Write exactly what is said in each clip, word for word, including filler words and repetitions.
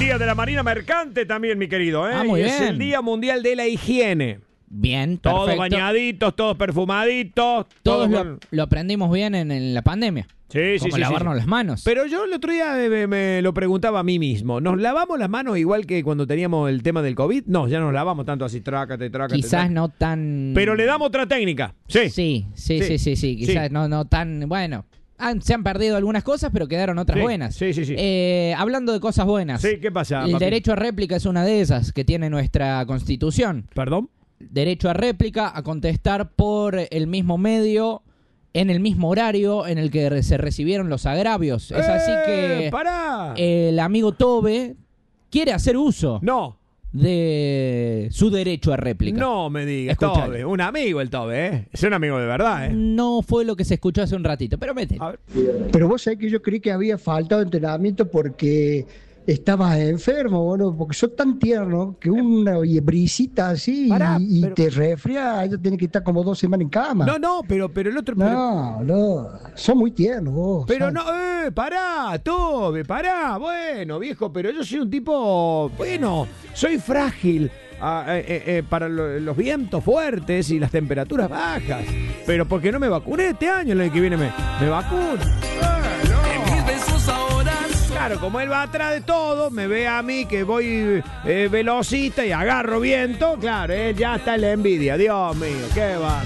día de la Marina Mercante también, mi querido, ¿eh? Ah, muy y bien. Es el Día Mundial de la Higiene. Bien, Todos perfecto. bañaditos, todos perfumaditos. Todos todos lo, con- lo aprendimos bien en, en la pandemia. Sí, sí, Como sí, lavarnos sí. las manos. Pero yo el otro día me, me lo preguntaba a mí mismo. ¿Nos lavamos las manos igual que cuando teníamos el tema del COVID? No, ya nos lavamos tanto así, trácate, trácate. Quizás trácate. no tan... Pero le damos otra técnica. Sí. Sí, sí, Sí. sí, sí, sí. Quizás Sí. no, no tan... Bueno, han- se han perdido algunas cosas, pero quedaron otras Sí, buenas. sí, sí, sí. Eh, hablando de cosas buenas. Sí, ¿qué pasa, El papi? derecho a réplica es una de esas que tiene nuestra Constitución. ¿Perdón? Derecho a réplica, a contestar por el mismo medio, en el mismo horario en el que re- se recibieron los agravios. Es así ¡Eh, que pará! el amigo Tobe quiere hacer uso No, de su derecho a réplica. no me digas, Escuchale. Tobe. Un amigo el Tobe, ¿eh? Es un amigo de verdad, ¿eh? No fue lo que se escuchó hace un ratito, pero mete. A ver. Pero vos sabés que yo creí que había faltado entrenamiento porque estabas enfermo, bueno, porque sos tan tierno que una brisita así Pará, y, y pero- te resfría, ella tiene que estar como dos semanas en cama. No, no, pero, pero el otro... Pero, no, no, sos muy tierno vos. pero ¿sabes? no, eh, pará, Tobe, pará. Bueno, viejo, pero yo soy un tipo... Bueno, soy frágil. ah, eh, eh, eh, para lo- los vientos fuertes y las temperaturas bajas. Pero porque no me vacuné este año, el año que viene me, me vacuno. Eh, no. Claro, como él va atrás de todo, me ve a mí que voy eh, velocita y agarro viento, claro, él ya está en la envidia. Dios mío, qué va.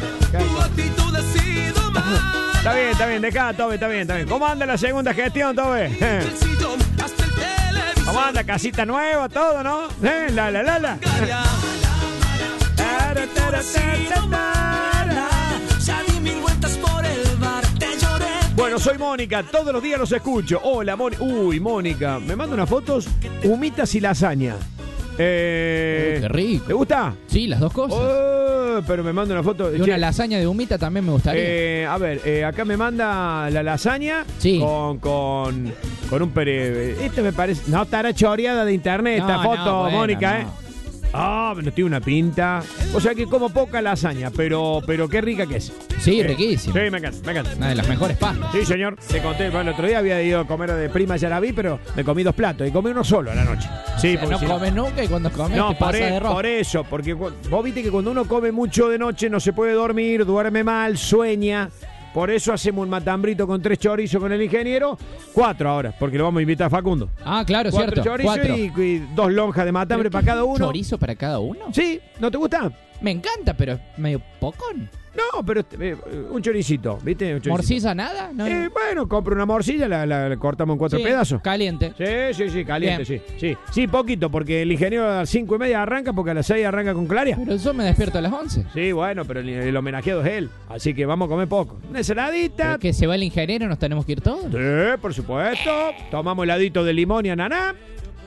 Está bien, está bien, dejá, Tobe, está bien, está bien. ¿Cómo anda la segunda gestión, Tobe? ¿Cómo anda? Casita nueva, todo, ¿no? ¿Eh? La, la, la, la. Tara, tara, tara, tara. Bueno, soy Mónica, todos los días los escucho. Hola, Mónica. Uy, Mónica, me manda unas fotos, humitas y lasaña. Eh, Uy, qué rico. ¿Te gusta? Sí, las dos cosas. Oh, pero me manda una foto. y Che, una lasaña de humita también me gustaría. eh, a ver, eh, acá me manda la lasaña Sí. con, con, con un pere... Este me parece... No, estará choreada de internet esta No, foto, no, bueno, Mónica, no. ¿eh? Ah, pero tiene una pinta. O sea que como poca lasaña, pero, pero qué rica que es. Sí, Eh, riquísimo. Sí, me encanta, me encanta. Una de las mejores pastas. Sí, señor. Te conté, bueno, el otro día había ido a comer de prima, ya la vi, pero me comí dos platos y comí uno solo a la noche. Sí, O sea, porque no si comes nunca y cuando comes no, te por, pasa e- de rojo. por eso, porque cu- vos viste que cuando uno come mucho de noche no se puede dormir, duerme mal, sueña. Por eso hacemos un matambrito con tres chorizos con el ingeniero. Cuatro ahora, porque lo vamos a invitar a Facundo. Ah, claro, Cuatro cierto. chorizos Cuatro. y, y dos lonjas de matambre ¿Pero para qué? cada uno. ¿Chorizo para cada uno? Sí, ¿no te gusta? Me encanta, pero es medio pocón. No, pero eh, un choricito, ¿viste? Un choricito. ¿Morcilla nada? No, Eh, bueno, compro una morcilla, la, la- la cortamos en cuatro Sí, pedazos. Caliente. Sí, sí, sí, caliente, Bien. sí, sí. Sí, poquito, porque el ingeniero a las cinco y media arranca, porque a las seis arranca con Claria. Pero yo me despierto a las once. Sí, bueno, pero el, el homenajeado es él, así que vamos a comer poco. Una ensaladita. Pero que se va el ingeniero, nos tenemos que ir todos. Sí, por supuesto. Tomamos heladito de limón y ananá,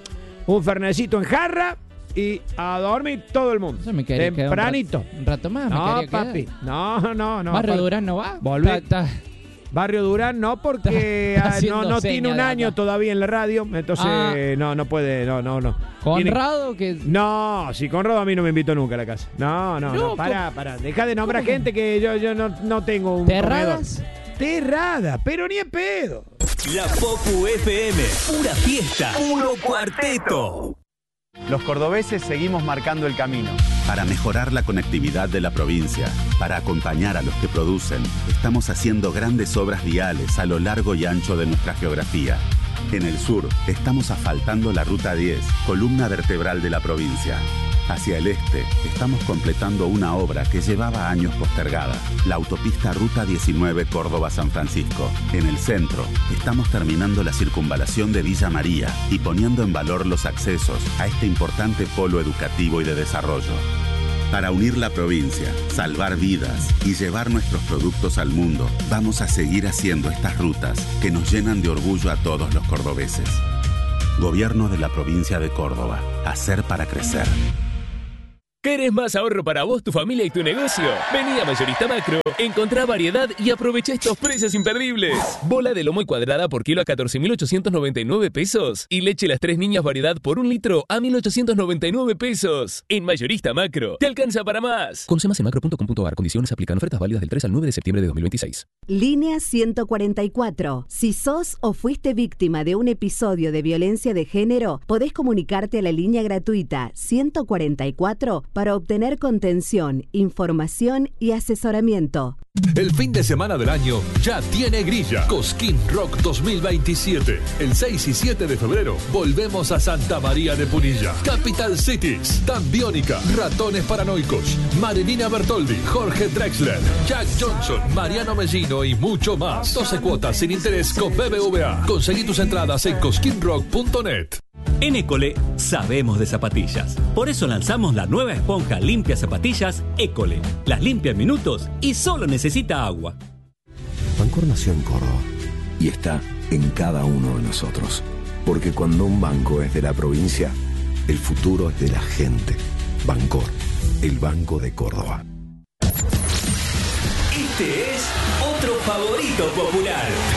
un fernecito en jarra y a dormir todo el mundo. Yo me quedaría quedar un Tempranito. rato- Un rato más, me No, quedaría quedar. papi. No, no, no. Barrio aparte- Durán no va. Volvé. Está- está- Barrio Durán no, porque Está ah, no, haciendo no seña tiene un de año acá. todavía en la radio, entonces Ah. no, no puede, no, no, no. Tiene- Conrado, que. No, si Conrado a mí no me invitó nunca a la casa. No, no, no, No, pará, pará. Deja de nombrar ¿Cómo? gente que yo, yo no, no tengo un ¿Terradas? comedor. Terrada, pero ni en pedo. La Popu F M, pura fiesta, puro cuarteto. Los cordobeses seguimos marcando el camino. Para mejorar la conectividad de la provincia, para acompañar a los que producen, estamos haciendo grandes obras viales a lo largo y ancho de nuestra geografía. En el sur, estamos asfaltando la Ruta diez, columna vertebral de la provincia. Hacia el este, estamos completando una obra que llevaba años postergada, la autopista Ruta diecinueve Córdoba-San Francisco. En el centro, estamos terminando la circunvalación de Villa María y poniendo en valor los accesos a este importante polo educativo y de desarrollo. Para unir la provincia, salvar vidas y llevar nuestros productos al mundo, vamos a seguir haciendo estas rutas que nos llenan de orgullo a todos los cordobeses. Gobierno de la provincia de Córdoba. Hacer para crecer. ¿Querés más ahorro para vos, tu familia y tu negocio? Vení a Mayorista Macro, encontrá variedad y aprovecha estos precios imperdibles. Bola de lomo y cuadrada por kilo a catorce mil ochocientos noventa y nueve pesos. Y leche Las Tres Niñas variedad por un litro a mil ochocientos noventa y nueve pesos. En Mayorista Macro, te alcanza para más. Conoce más en macro punto com punto a r. Condiciones aplican. Ofertas válidas del tres al nueve de septiembre de dos mil veintiséis. Línea ciento cuarenta y cuatro. Si sos o fuiste víctima de un episodio de violencia de género, podés comunicarte a la línea gratuita ciento cuarenta y cuatro para obtener contención, información y asesoramiento. El fin de semana del año ya tiene grilla. Cosquín Rock dos mil veintisiete. El seis y siete de febrero volvemos a Santa María de Punilla. Capital Cities, Dan Biónica, Ratones Paranoicos, Marilina Bertoldi, Jorge Drexler, Jack Johnson, Mariano Mellino y mucho más. doce cuotas sin interés con B B V A. Conseguí tus entradas en cosquín rock punto net. En École sabemos de zapatillas. Por eso lanzamos la nueva esponja limpia zapatillas École. Las limpia en minutos y solo necesita agua. Bancor nació en Córdoba y está en cada uno de nosotros. Porque cuando un banco es de la provincia, el futuro es de la gente. Bancor, el Banco de Córdoba. Este es otro favorito popular.